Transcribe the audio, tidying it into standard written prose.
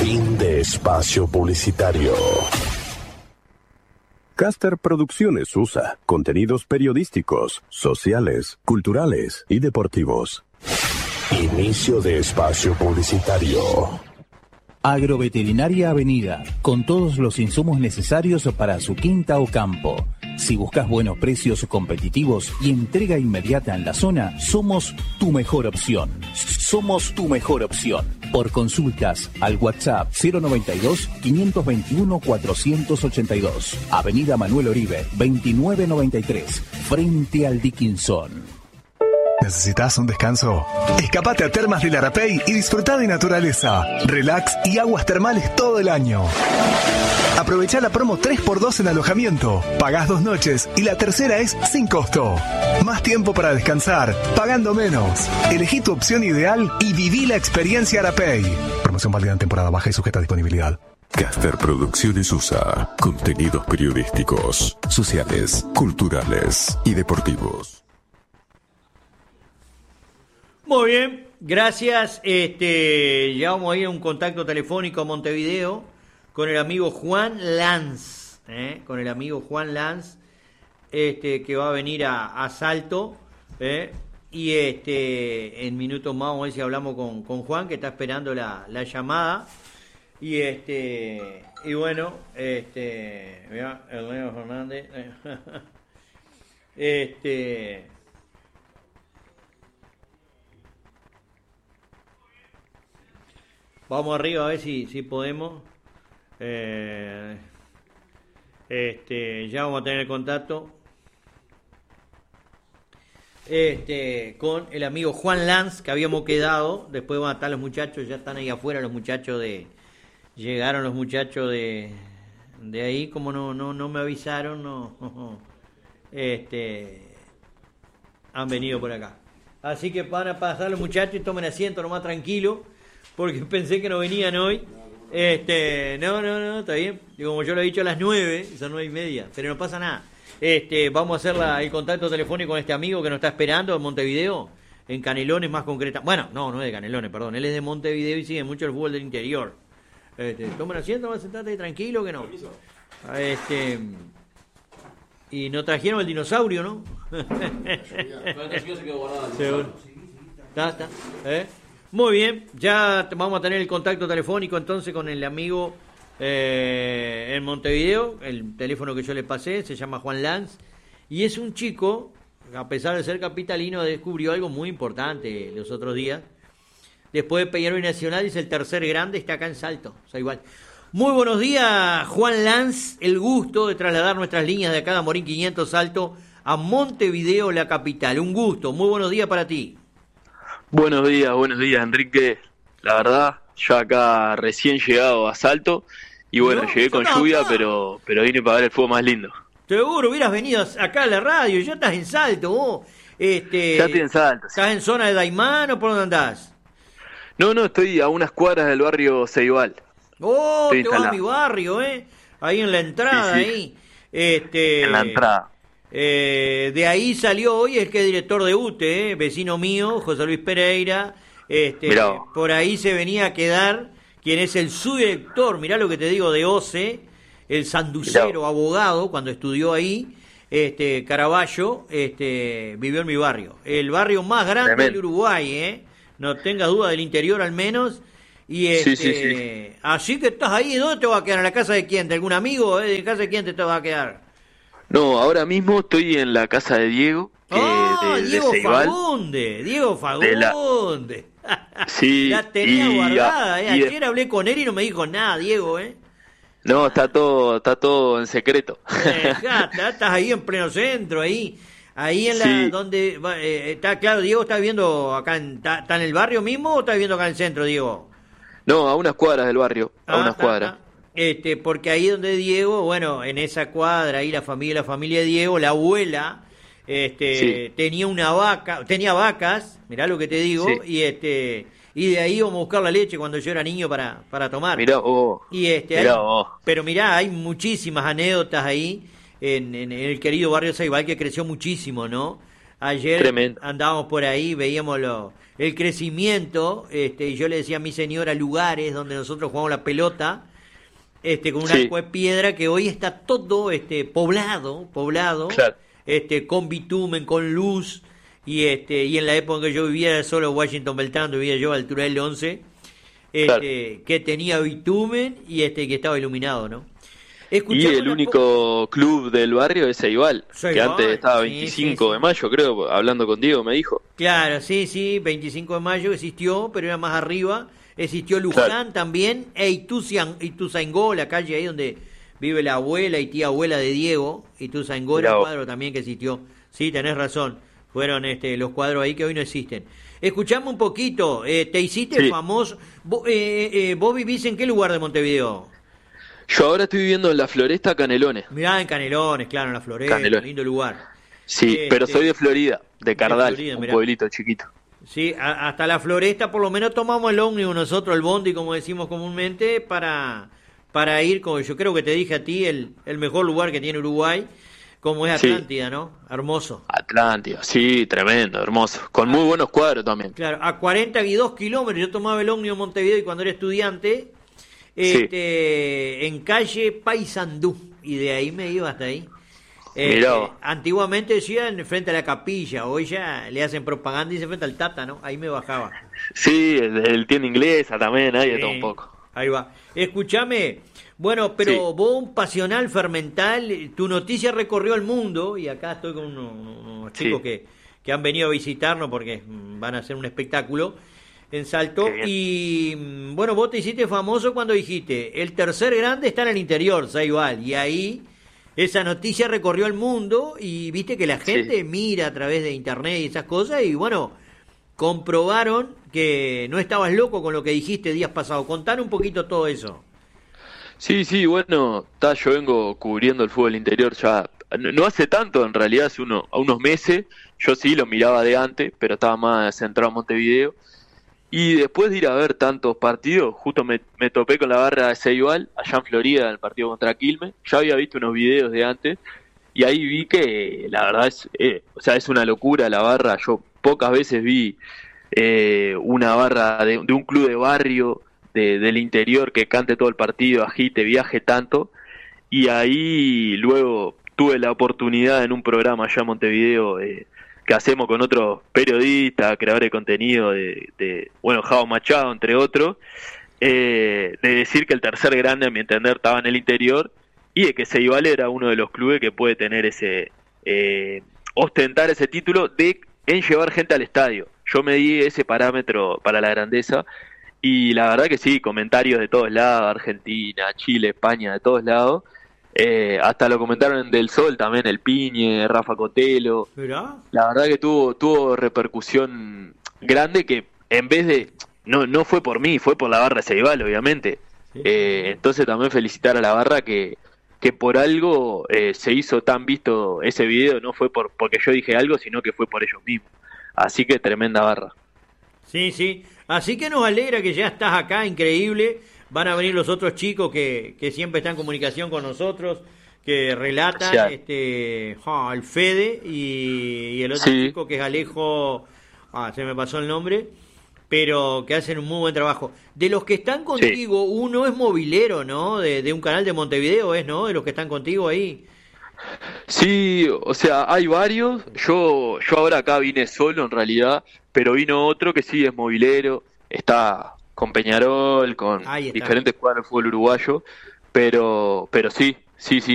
Fin de espacio publicitario. Caster Producciones USA. Contenidos periodísticos, sociales, culturales y deportivos. Inicio de espacio publicitario. Agroveterinaria Avenida, con todos los insumos necesarios para su quinta o campo. Si buscas buenos precios competitivos y entrega inmediata en la zona, somos tu mejor opción. Somos tu mejor opción. Por consultas al WhatsApp 092-521-482. Avenida Manuel Oribe, 2993, frente al Dickinson. ¿Necesitas un descanso? Escapate a Termas del Arapey y disfruta de naturaleza, relax y aguas termales todo el año. Aprovecha la promo 3x2 en alojamiento. Pagás 2 noches y la tercera es sin costo. Más tiempo para descansar, pagando menos. Elegí tu opción ideal y viví la experiencia Arapey. Promoción válida en temporada baja y sujeta a disponibilidad. Caster Producciones USA. Contenidos periodísticos, sociales, culturales y deportivos. Muy bien, gracias. Ya vamos a ir a un contacto telefónico a Montevideo con el amigo Juan Lanz, que va a venir a Salto, y en minutos más vamos a ver si hablamos con Juan, que está esperando la llamada, y bueno, mirá, el Leo Fernández, vamos arriba a ver si podemos. Ya vamos a tener contacto con el amigo Juan Lanz, que habíamos quedado. Después van a estar los muchachos, ya están ahí afuera los muchachos llegaron los muchachos de ahí, como no me avisaron, han venido por acá. Así que van a pasar los muchachos y tomen asiento nomás tranquilo, porque pensé que no venían hoy. No, está bien. Y como yo lo he dicho a las 9, son 9:30, pero no pasa nada. Vamos a hacer el contacto telefónico con este amigo que nos está esperando en Montevideo, en Canelones más concreta. Bueno, no es de Canelones, perdón. Él es de Montevideo y sigue mucho el fútbol del interior. Tomen asiento, vas a sentarte ahí tranquilo, que no. Y no trajeron el dinosaurio, ¿no? Está. Muy bien, ya vamos a tener el contacto telefónico entonces con el amigo en Montevideo. El teléfono que yo le pasé se llama Juan Lanz y es un chico, a pesar de ser capitalino, descubrió algo muy importante los otros días. Después de Peñarol Nacional es el tercer grande, está acá en Salto, o sea, igual. Muy buenos días, Juan Lanz, el gusto de trasladar nuestras líneas de acá de Morín 500 Salto a Montevideo, la capital. Un gusto, muy buenos días para ti. Buenos días, Enrique. La verdad, yo acá recién llegado a Salto y bueno, llegué con lluvia, pero vine para ver el fútbol más lindo. Seguro, hubieras venido acá a la radio, ya estás en Salto, vos. Ya estoy en Salto. ¿Estás en zona de Daimán o por dónde andás? No, estoy a unas cuadras del barrio Ceibal. Oh, te vas a mi barrio, ahí en la entrada, sí. Ahí. En la entrada. De ahí salió hoy el que es director de UTE, vecino mío, José Luis Pereira. Por ahí se venía a quedar quien es el subdirector, mirá lo que te digo, de OCE, el sanducero, abogado, cuando estudió ahí, Caraballo, vivió en mi barrio. El barrio más grande del Uruguay, no tengas duda, del interior al menos. Y sí. Así que estás ahí, ¿dónde te vas a quedar? ¿En la casa de quién? ¿De algún amigo? ¿En casa de quién te vas a quedar? No, ahora mismo estoy en la casa de Diego. Diego Fagunde. Diego Fagunde. Sí. La tenía guardada, Ayer hablé con él y no me dijo nada, Diego, No, está todo en secreto. Estás ahí en pleno centro, ahí en la donde está claro. Diego está viviendo acá, ¿está en el barrio mismo o está viviendo acá en el centro, Diego? No, a unas cuadras del barrio, cuadras. Porque ahí donde Diego, bueno, en esa cuadra, ahí la familia de Diego, la abuela, tenía vacas, mirá lo que te digo, y de ahí íbamos a buscar la leche cuando yo era niño para tomar. Mirá vos. Pero mirá, hay muchísimas anécdotas ahí en el querido barrio Ceibal, que creció muchísimo, ¿no? Ayer Tremendo. andábamos por ahí, veíamos el crecimiento, y yo le decía a mi señora lugares donde nosotros jugamos la pelota, con un arco de piedra que hoy está todo poblado, Claro. con bitumen, con luz, y en la época en que yo vivía era solo Washington Beltrán, vivía yo a altura del 11, Claro. que tenía bitumen y que estaba iluminado, ¿no? Y el único club del barrio es Ceibal, que Ceibal, antes estaba sí, 25 sí. de mayo, creo, hablando con Diego me dijo. Claro, sí, 25 de mayo existió, pero era más arriba. Existió Luján, claro, también, Ituzaingó, la calle ahí donde vive la abuela y tía abuela de Diego. Ituzaingó era un cuadro también que existió. Sí, tenés razón. Fueron los cuadros ahí que hoy no existen. Escuchame un poquito, te hiciste famoso. ¿Vos vivís en qué lugar de Montevideo? Yo ahora estoy viviendo en la Floresta Canelones. Mirá, en Canelones, claro, en la Floresta, lindo lugar. Sí, pero soy de Florida, de Cardal, un pueblito chiquito. Sí, hasta la Floresta por lo menos tomamos el ómnibus nosotros, el bondi, como decimos comúnmente, para ir, como yo creo que te dije a ti, el mejor lugar que tiene Uruguay, como es Atlántida, ¿no? Hermoso. Atlántida, sí, tremendo, hermoso. Con muy buenos cuadros también. Claro, a 42 kilómetros, yo tomaba el ómnibus en Montevideo y cuando era estudiante, en calle Paysandú, y de ahí me iba hasta ahí. Antiguamente decían frente a la capilla, hoy ya le hacen propaganda y se frente al Tata, ¿no? Ahí me bajaba. Sí, el tienda inglesa también, ahí de todo un poco. Ahí va. Escúchame, bueno, pero vos un pasional fermental, tu noticia recorrió el mundo, y acá estoy con unos chicos que han venido a visitarnos porque van a hacer un espectáculo en Salto, y bueno, vos te hiciste famoso cuando dijiste, el tercer grande está en el interior, Ceibal, y ahí esa noticia recorrió el mundo y viste que la gente mira a través de internet y esas cosas, y bueno, comprobaron que no estabas loco con lo que dijiste días pasados. Contanos un poquito todo eso. Sí, bueno, yo vengo cubriendo el fútbol interior ya, no hace tanto, en realidad hace unos meses. Yo sí lo miraba de antes, pero estaba más centrado en Montevideo. Y después de ir a ver tantos partidos, justo me topé con la barra de Ceibal, allá en Florida, en el partido contra Quilmes. Ya había visto unos videos de antes, y ahí vi que la verdad es una locura la barra. Yo pocas veces vi una barra de un club de barrio, del interior, que cante todo el partido, agite, viaje tanto. Y ahí luego tuve la oportunidad en un programa allá en Montevideo, que hacemos con otros periodistas, creadores de contenido, bueno, Javo Machado, entre otros, de decir que el tercer grande, a mi entender, estaba en el interior, y de que Ceibal era uno de los clubes que puede tener ostentar ese título en llevar gente al estadio. Yo me di ese parámetro para la grandeza, y la verdad que sí, comentarios de todos lados, Argentina, Chile, España, de todos lados. Hasta lo comentaron Del Sol también, el Piñe, Rafa Cotelo. ¿Mirá? La verdad que tuvo repercusión grande, que en vez de no fue por mí, fue por la barra de Ceibal, obviamente. Entonces también felicitar a la barra que por algo se hizo tan visto ese video. No fue porque yo dije algo, sino que fue por ellos mismos. Así que tremenda barra. Sí, así que nos alegra que ya estás acá, increíble. Van a venir los otros chicos que siempre están en comunicación con nosotros, que relatan, el Fede y el otro chico que es Alejo, se me pasó el nombre, pero que hacen un muy buen trabajo. De los que están contigo, uno es movilero, ¿no? De un canal de Montevideo, ¿no? De los que están contigo ahí. Sí, o sea, hay varios. Yo ahora acá vine solo en realidad, pero vino otro que sí es movilero, está con Peñarol, con diferentes cuadros de fútbol uruguayo, pero sí,